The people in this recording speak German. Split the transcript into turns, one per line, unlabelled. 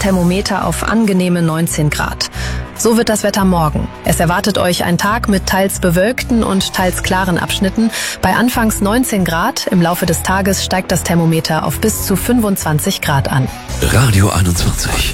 Thermometer auf angenehme 19 Grad. So wird das Wetter morgen. Es erwartet euch ein Tag mit teils bewölkten und teils klaren Abschnitten. Bei anfangs 19 Grad, im Laufe des Tages steigt das Thermometer auf bis zu 25 Grad an.
Radio 21.